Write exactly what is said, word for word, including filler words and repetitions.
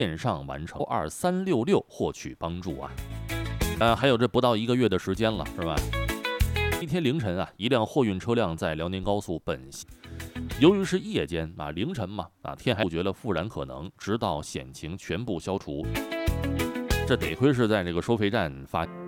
线上完成二三六六获取帮助啊。呃，还有这不到一个月的时间了，是吧？一天凌晨啊，一辆货运车辆在辽宁高速本溪，由于是夜间啊，凌晨嘛啊，天还不觉了复燃可能，直到险情全部消除。这得亏是在这个收费站发。